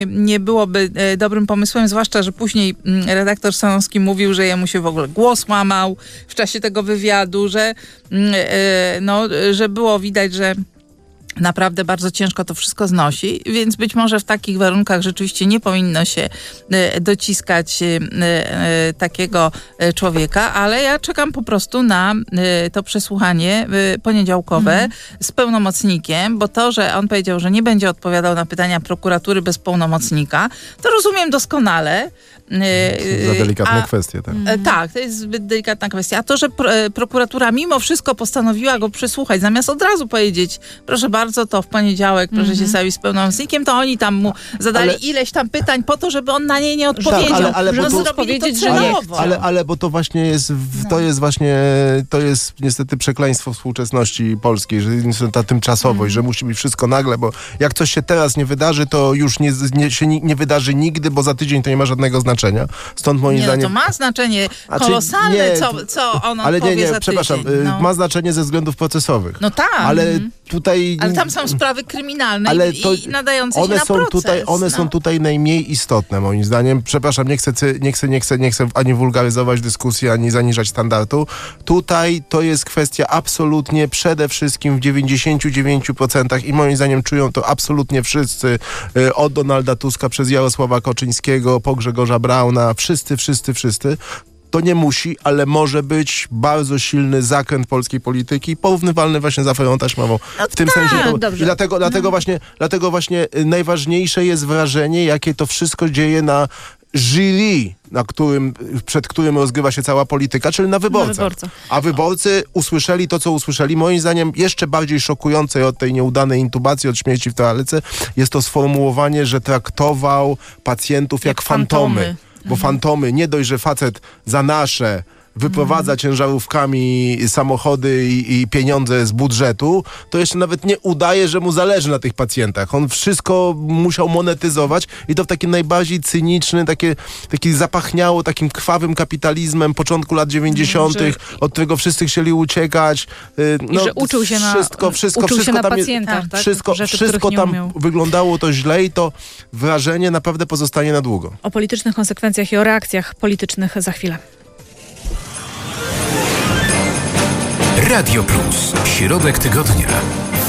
nie byłoby dobrym pomysłem, zwłaszcza, że później redaktor Stanowski mówił, że jemu się w ogóle głos łamał w czasie tego wywiadu, że było widać, że naprawdę bardzo ciężko to wszystko znosi, więc być może w takich warunkach rzeczywiście nie powinno się dociskać takiego człowieka, ale ja czekam po prostu na to przesłuchanie poniedziałkowe z pełnomocnikiem, bo to, że on powiedział, że nie będzie odpowiadał na pytania prokuratury bez pełnomocnika, to rozumiem doskonale. Za delikatne kwestie, tak? Tak, to jest zbyt delikatna kwestia. A to, że prokuratura mimo wszystko postanowiła go przesłuchać, zamiast od razu powiedzieć, proszę bardzo, to w poniedziałek proszę się stawić z pełnomocnikiem, to oni tam mu zadali ileś tam pytań po to, żeby on na nie nie odpowiedział. Tak, ale bo zrobili to celowo. Ale bo to właśnie jest, to jest niestety przekleństwo współczesności polskiej, że ta tymczasowość, że musi być wszystko nagle, bo jak coś się teraz nie wydarzy, to już nie wydarzy nigdy, bo za tydzień to nie ma żadnego znaczenia. Stąd moim zdaniem... to ma znaczenie kolosalne, co on ale powie za przepraszam, tydzień. ma znaczenie ze względów procesowych. No tak. Ale tutaj... Ale tam są sprawy kryminalne i nadające się na proces. One są tutaj najmniej istotne, moim zdaniem. Przepraszam, nie chcę ani wulgaryzować dyskusji, ani zaniżać standardu. Tutaj to jest kwestia absolutnie przede wszystkim w 99% i moim zdaniem czują to absolutnie wszyscy, od Donalda Tuska przez Jarosława Kaczyńskiego po Grzegorza Brauna, wszyscy. To nie musi, ale może być bardzo silny zakręt polskiej polityki, porównywalny właśnie z aferą taśmową. W tym sensie i dlatego właśnie najważniejsze jest wrażenie, jakie to wszystko dzieje na jury, przed którym rozgrywa się cała polityka, czyli na wyborcach. A wyborcy usłyszeli to, co usłyszeli. Moim zdaniem jeszcze bardziej szokujące od tej nieudanej intubacji, od śmierci w toalecie, jest to sformułowanie, że traktował pacjentów jak fantomy. Bo fantomy, nie dość, że facet za nasze wyprowadza ciężarówkami samochody i pieniądze z budżetu, to jeszcze nawet nie udaje, że mu zależy na tych pacjentach. On wszystko musiał monetyzować i to w taki najbardziej cyniczny, taki zapachniało takim krwawym kapitalizmem początku lat 90., od którego wszyscy chcieli uciekać. I że uczył się na pacjentach, tak? Wszystko tam wyglądało to źle i to wrażenie naprawdę pozostanie na długo. O politycznych konsekwencjach i o reakcjach politycznych za chwilę. Radio Plus. Środek tygodnia.